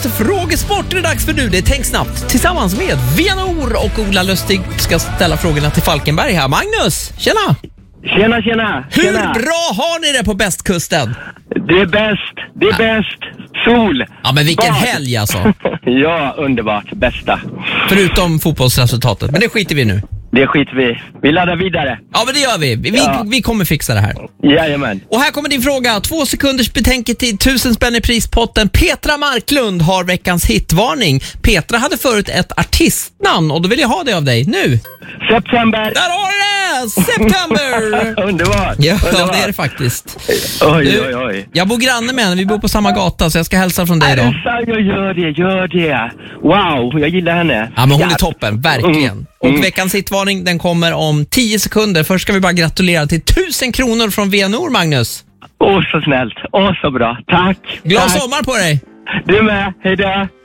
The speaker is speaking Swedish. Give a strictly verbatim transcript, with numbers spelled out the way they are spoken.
senaste frågesport är det dags för nu. Det är Tänk snabbt. Tillsammans med Vianor och Ola Lustig ska ställa frågorna till Falkenberg här. Magnus, tjena! Tjena, tjena! Hur tjena. bra har ni det på bästkusten? Det är bäst, det är ja. bäst. Sol. Ja, men vilken Bad. helg alltså. Ja, underbart. Bästa. Förutom fotbollsresultatet. Men det skiter vi nu. Det skiter vi. Vi laddar vidare. Ja, men det gör vi. Vi, ja. vi kommer fixa det här. Jajamän. Och här kommer din fråga. Två sekunders betänketid, tusen spänn i prispotten. Petra Marklund har veckans hitvarning. Petra hade förut ett artistnamn och då vill jag ha det av dig nu. September. Där har du det! September! Underbart. Ja, Underbart. det är det faktiskt. Oj, Du, oj, oj. Jag bor granne med henne. Vi bor på samma gata så jag ska hälsa från dig då. Jag gör det, gör det. Wow, jag gillar henne. Ja, men hon är toppen, verkligen. Mm. Och Mm. veckans hitvarning, den kommer om tio sekunder. Först ska vi bara gratulera till tusen kronor från Vianor, Magnus. Åh, så snällt. Åh, så bra. Tack. Glad Tack. sommar på dig. Du med. Hej då.